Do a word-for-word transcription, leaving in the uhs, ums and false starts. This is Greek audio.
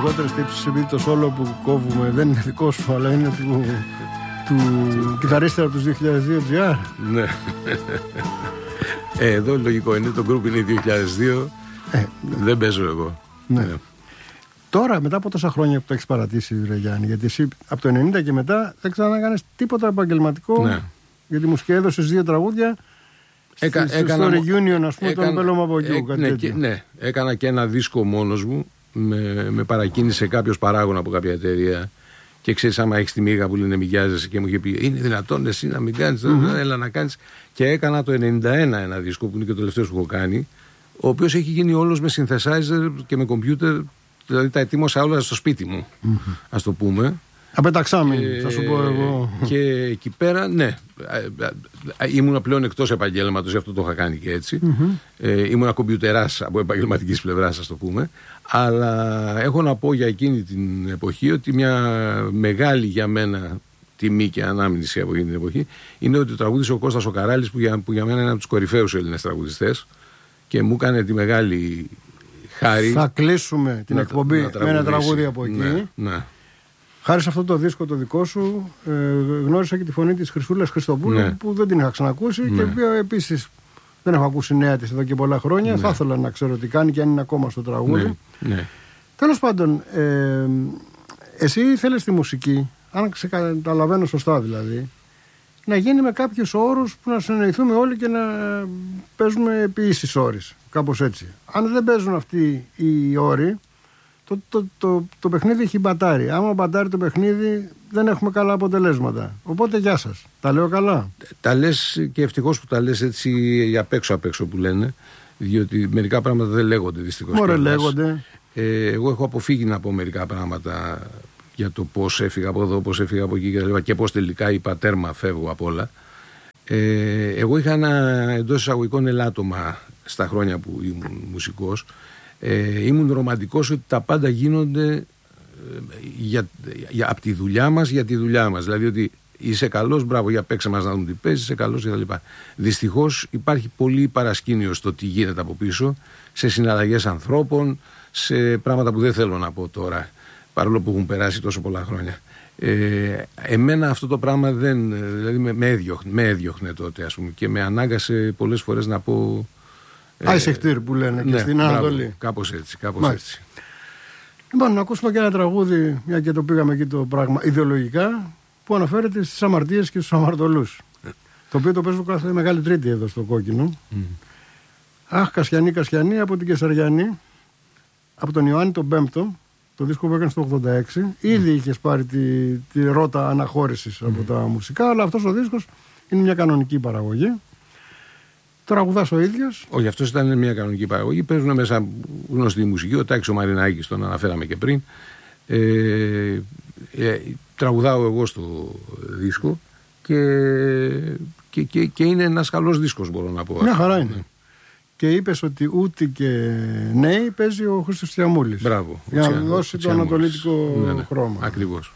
λιγότερες τύψεις επειδή το σόλο που κόβουμε δεν είναι δικό σου, αλλά είναι του, του κιθαρίστα από τους δύο χιλιάδες δύο τζι αρ. Ναι. ε, εδώ λογικό είναι, το group είναι δύο χιλιάδες δύο, ε, δεν παίζω εγώ. Ναι. Ναι. Τώρα, μετά από τόσα χρόνια που το έχεις παρατήσει, ρε Γιάννη, γιατί εσύ από το ενενήντα και μετά δεν ξανακάνες τίποτα επαγγελματικό. Ναι. Γιατί μου έδωσες δύο τραγούδια. Έκα, στο έκανα, reunion, ας πούμε, έκανα, τον Πέλωμα από εκεί. Ε, ναι, και, ναι, έκανα και ένα δίσκο μόνος μου. Με, με παρακίνησε κάποιος παράγων από κάποια εταιρεία. Και ξέρεις, άμα έχεις τη μίγα που λένε μηγιάζεσαι, και μου είχε πει: είναι δυνατόν εσύ να μην κάνεις, mm-hmm. έλα να κάνεις. Και έκανα το ενενήντα ένα ένα δίσκο που είναι και το τελευταίο που έχω κάνει. Ο οποίος έχει γίνει όλος με synthesizer και με computer. Δηλαδή τα ετοίμωσα όλα στο σπίτι μου, mm-hmm. ας το πούμε. Απεταξάμενοι, θα σου πω εγώ. Και εκεί πέρα, ναι, ήμουνα πλέον εκτός επαγγέλματος, γι' αυτό το είχα κάνει και έτσι. Mm-hmm. Ε, ήμουνα κομπιουτεράς από επαγγελματικής πλευράς, ας το πούμε. Αλλά έχω να πω για εκείνη την εποχή ότι μια μεγάλη για μένα τιμή και ανάμνηση από εκείνη την εποχή είναι ότι τραγούδισε ο Κώστας ο Καράλης, που για, που για μένα είναι από τους κορυφαίους Έλληνες τραγουδιστές, και μου έκανε τη μεγάλη χάρη. Θα κλείσουμε την να, εκπομπή να με ένα τραγούδι από εκεί. Ναι, ναι. Χάρη σε αυτό το δίσκο το δικό σου, ε, γνώρισα και τη φωνή της Χρυσούλας Χριστοπούλου, ναι. που δεν την είχα ξανακούσει, ναι. και οποία επίσης δεν έχω ακούσει νέα της εδώ και πολλά χρόνια. Ναι. Θα ήθελα να ξέρω τι κάνει και αν είναι ακόμα στο τραγούδι. Ναι. Ναι. Τέλος πάντων, ε, εσύ θέλεις τη μουσική, αν καταλαβαίνω σωστά δηλαδή, να γίνει με κάποιους όρους που να συνεννοηθούμε όλοι και να παίζουμε επί ίσης όρης. Κάπως έτσι. Αν δεν παίζουν αυτοί οι όροι, Το, το, το, το παιχνίδι έχει μπατάρει. Άμα μπατάρει το παιχνίδι, δεν έχουμε καλά αποτελέσματα. Οπότε γεια σας. Τα λέω καλά. Τα λες, και ευτυχώς που τα λες έτσι απ' έξω απ' έξω που λένε. Διότι μερικά πράγματα δεν λέγονται δυστυχώς. Μωρέ, λέγονται. Ε, εγώ έχω αποφύγει να πω μερικά πράγματα για το πώς έφυγα από εδώ, πώς έφυγα από εκεί και, και πώς τελικά είπα τέρμα, φεύγω απ' όλα. Ε, εγώ είχα ένα εντός εισαγωγικών ελάττωμα στα χρόνια που ήμουν μουσικός. Ε, ήμουν ρομαντικός ότι τα πάντα γίνονται ε, για, για, από τη δουλειά μας για τη δουλειά μας. Δηλαδή ότι είσαι καλός, μπράβο, για παίξε μας να δούμε τι παίζεις, είσαι καλός κτλ. Δυστυχώς υπάρχει πολύ παρασκήνιο στο τι γίνεται από πίσω, σε συναλλαγές ανθρώπων, σε πράγματα που δεν θέλω να πω τώρα, παρόλο που έχουν περάσει τόσο πολλά χρόνια. Ε, εμένα αυτό το πράγμα δεν, δηλαδή με, με, έδιωχνε, με έδιωχνε τότε, ας πούμε, και με ανάγκασε πολλές φορές να πω. Άισεχτήρ που λένε, ναι, και στην Ανατολή. Κάπως έτσι, κάπως έτσι. Λοιπόν, να ακούσουμε και ένα τραγούδι, μια και το πήγαμε εκεί το πράγμα ιδεολογικά, που αναφέρεται στις αμαρτίες και στους αμαρτωλούς. Mm. Το οποίο το παίζω κάθε Μεγάλη Τρίτη εδώ στο Κόκκινο. Mm. Αχ, Κασιανή, Κασιανή, από την Κεσαριανή, από τον Ιωάννη τον Πέμπτο, το δίσκο που έκανε στο ογδόντα έξι. Mm. Ήδη είχες πάρει τη, τη ρότα αναχώρησης mm. από τα μουσικά, αλλά αυτός ο δίσκος είναι μια κανονική παραγωγή. Τραγουδάς ο ίδιος. Όχι, αυτός ήταν μια κανονική παραγωγή. Παίζουν μέσα γνωστή μουσική. Ο Τάκης ο Μαρινάκης, τον αναφέραμε και πριν. Ε, ε, τραγουδάω εγώ στο δίσκο και, και, και, και είναι ένας καλός δίσκος, μπορώ να πω. Μια χαρά είναι. Ναι. Και είπες ότι ούτε και νέοι παίζει ο Χρήστος Τιαμούλης. Μπράβο. Για να δώσει το ανατολίτικο ναι, ναι. χρώμα. Ακριβώς.